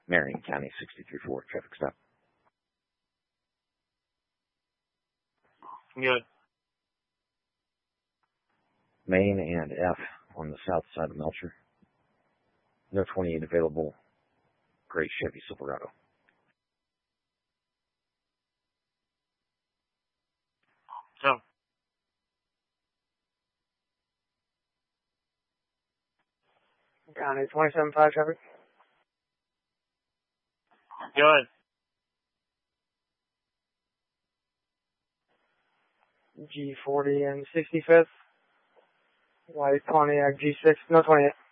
Marion County 63-4 traffic stop. Good. Main and F on the south side of Melcher. No 28 available. Gray Chevy Silverado. So. County 27-5 traffic. Good. G40 and 65th. White Pontiac G6, no 28.